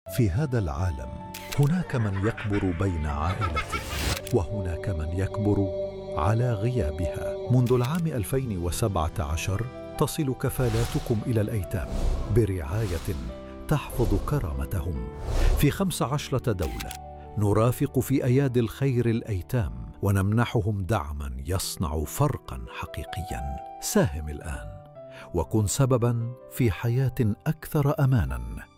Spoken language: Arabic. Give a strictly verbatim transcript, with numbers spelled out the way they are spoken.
في هذا العالم هناك من يكبر بين عائلته، وهناك من يكبر على غيابها. منذ العام ألفين وسبعة عشر تصل كفالاتكم إلى الأيتام برعاية تحفظ كرامتهم في خمس عشرة دولة. نرافق في أيادي الخير الأيتام ونمنحهم دعما يصنع فرقا حقيقيا. ساهم الآن وكن سببا في حياة أكثر أمانا.